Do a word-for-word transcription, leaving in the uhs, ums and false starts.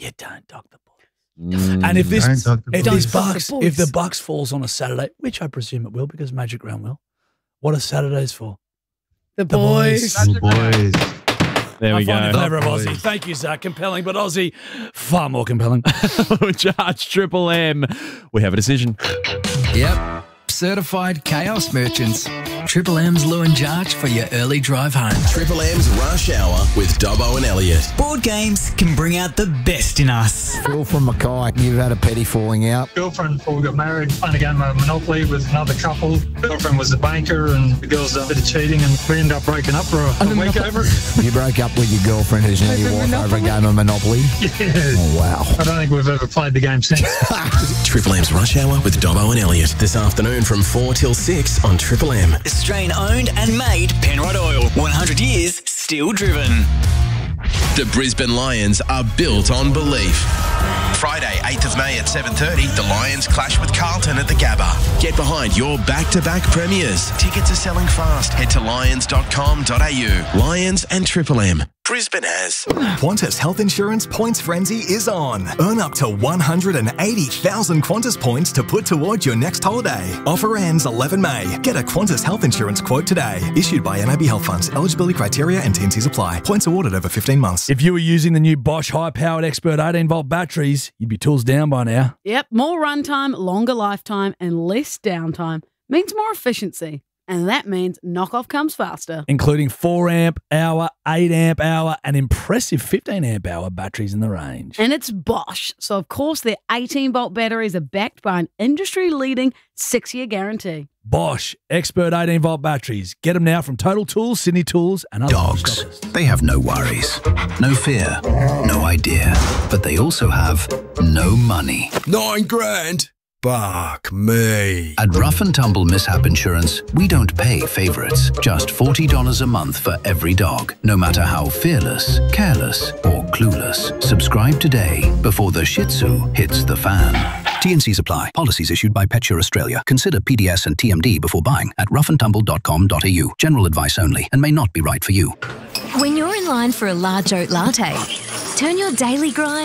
You don't dog the boys. Mm. And if this, Don't dog the if boys. this Don't dog the Bucks, boys. if the Bucks falls on a Saturday, which I presume it will because Magic Round will, what are Saturdays for? The, The boys. boys. Oh, boys. There we I find go. it clever of Boys. Aussie. Thank you, Zach. Compelling, but Aussie, far more compelling. Charge Triple M. We have a decision. Yep. Certified chaos merchants. Triple M's Lou and Jarch for your early drive home. Triple M's Rush Hour with Dobbo and Elliot. Board games can bring out the best in us. Phil from Mackay, you've had a petty falling out. Girlfriend before we got married, playing a game of Monopoly with another couple. Girlfriend was a banker and the girls done a bit of cheating and we ended up breaking up for a, a week over it. You broke up with your girlfriend who's now your wife over a game of Monopoly? Yeah. Oh, wow. I don't think we've ever played the game since. Triple M's Rush Hour with Dobbo and Elliot. This afternoon from four till six on Triple M. Australian owned and made Penrod Oil. one hundred years, still driven. The Brisbane Lions are built on belief. Friday, eighth of May at seven thirty, the Lions clash with Carlton at the Gabba. Get behind your back-to-back premiers. Tickets are selling fast. Head to lions dot com dot a u. Lions and Triple M. Brisbane has. Qantas Health Insurance Points Frenzy is on. Earn up to one hundred eighty thousand Qantas points to put towards your next holiday. Offer ends eleven May. Get a Qantas Health Insurance quote today. Issued by N A B Health Funds. Eligibility criteria and T and Cs apply. Points awarded over fifteen months. If you were using the new Bosch high-powered Expert eighteen volt batteries, you'd be tools down by now. Yep, more runtime, longer lifetime, and less downtime means more efficiency. And that means knockoff comes faster. Including four amp hour, eight amp hour, and impressive fifteen amp hour batteries in the range. And it's Bosch. So, of course, their eighteen volt batteries are backed by an industry-leading six-year guarantee. Bosch Expert eighteen volt batteries. Get them now from Total Tools, Sydney Tools, and other Dogs. stockists. They have no worries, no fear, no idea. But they also have no money. Nine grand? Fuck me. At Rough and Tumble Mishap Insurance, we don't pay favourites. Just forty dollars a month for every dog, no matter how fearless, careless, or clueless. Subscribe today before the Shih Tzu hits the fan. T and Cs apply. Policies issued by PetSure Australia. Consider P D S and T M D before buying at rough and tumble dot com dot a u. General advice only and may not be right for you. When you're in line for a large oat latte, turn your daily grind